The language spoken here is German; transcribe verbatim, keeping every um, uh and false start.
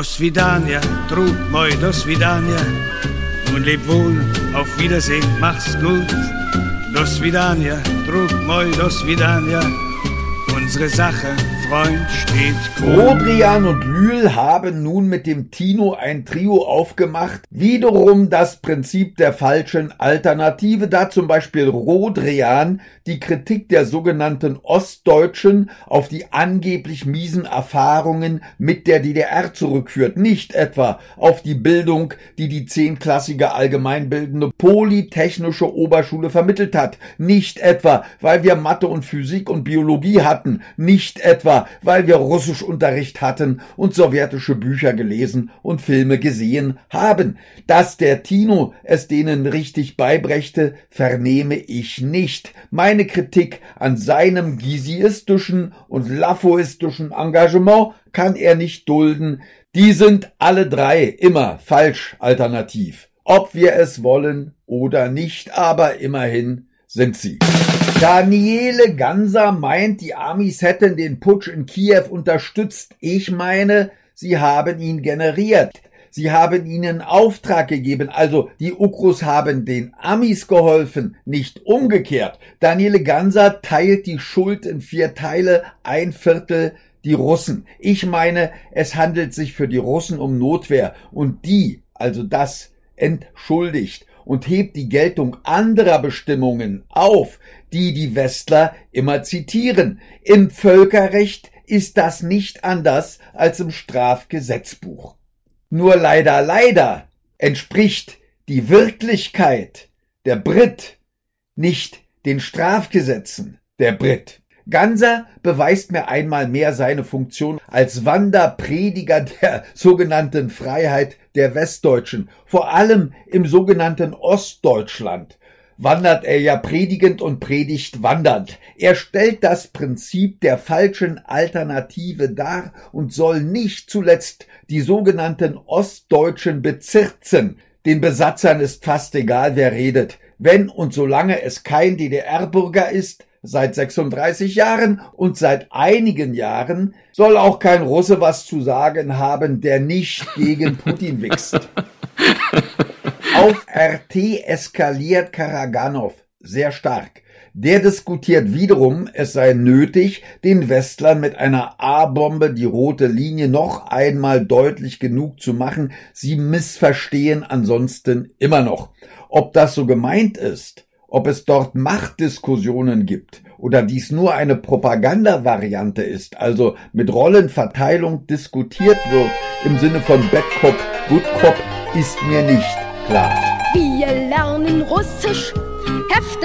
Do svidania, drug moi, do svidania. Nun leb wohl, auf Wiedersehen, mach's gut. Do svidania, drug moi, do svidania. Unsere Sache, Freund, steht gut. Rodrian und Lühl haben nun mit dem Tino ein Trio aufgemacht. Wiederum das Prinzip der falschen Alternative, da zum Beispiel Rodrian die Kritik der sogenannten Ostdeutschen auf die angeblich miesen Erfahrungen mit der D D R zurückführt. Nicht etwa auf die Bildung, die die zehnklassige allgemeinbildende Polytechnische Oberschule vermittelt hat. Nicht etwa, weil wir Mathe und Physik und Biologie hatten. Nicht etwa, weil wir Russischunterricht hatten und sowjetische Bücher gelesen und Filme gesehen haben. Dass der Tino es denen richtig beibrächte, vernehme ich nicht. Meine Kritik an seinem gysiistischen und lafoistischen Engagement kann er nicht dulden. Die sind alle drei immer falsch alternativ. Ob wir es wollen oder nicht, aber immerhin sind sie. Daniele Ganser meint, die Amis hätten den Putsch in Kiew unterstützt. Ich meine, sie haben ihn generiert. Sie haben ihnen Auftrag gegeben, also die Ukros haben den Amis geholfen, nicht umgekehrt. Daniele Ganser teilt die Schuld in vier Teile, ein Viertel die Russen. Ich meine, es handelt sich für die Russen um Notwehr und die, also das, entschuldigt und hebt die Geltung anderer Bestimmungen auf, die die Westler immer zitieren. Im Völkerrecht ist das nicht anders als im Strafgesetzbuch. Nur leider, leider entspricht die Wirklichkeit der Brit nicht den Strafgesetzen der Brit. Ganser beweist mir einmal mehr seine Funktion als Wanderprediger der sogenannten Freiheit der Westdeutschen. Vor allem im sogenannten Ostdeutschland wandert er ja predigend und predigt wandernd. Er stellt das Prinzip der falschen Alternative dar und soll nicht zuletzt die sogenannten Ostdeutschen bezirzen. Den Besatzern ist fast egal, wer redet. Wenn und solange es kein D D R-Bürger ist, seit sechsunddreißig Jahren und seit einigen Jahren, soll auch kein Russe was zu sagen haben, der nicht gegen Putin wächst. Auf R T eskaliert Karaganov sehr stark. Der diskutiert wiederum, es sei nötig, den Westlern mit einer A-Bombe die rote Linie noch einmal deutlich genug zu machen. Sie missverstehen ansonsten immer noch. Ob das so gemeint ist, ob es dort Machtdiskussionen gibt oder dies nur eine Propagandavariante ist, also mit Rollenverteilung diskutiert wird im Sinne von Bad Cop, Good Cop, ist mir nicht klar. Wir lernen Russisch, Hefte